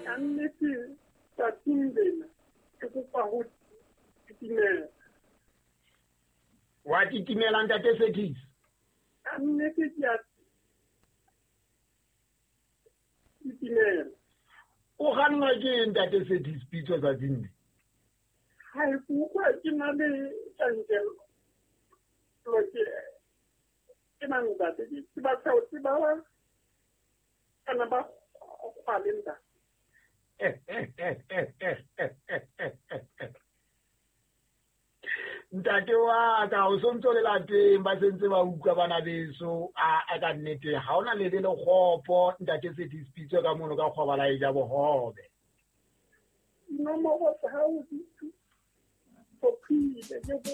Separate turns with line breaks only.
Annete tsatsing lena ke kopa ho titimela.
Wa titimela ntate Sethis?
Annete ke a titimela.
O ganna ke ntate Sethis pitso tsatsing le?
Hai kutlwa ke na le tjantjello. Ke nang ntate ke batla ho tseba kana ba kgwale ntate.
Ntate wa ka o sontso le lateng ba sentse ba utlwa bana beso a ka nnete ha ona le le kgopo ntate Sethis pitso ka mono ka kgobala e ja bohobe.
Nomoro tsa hao di phile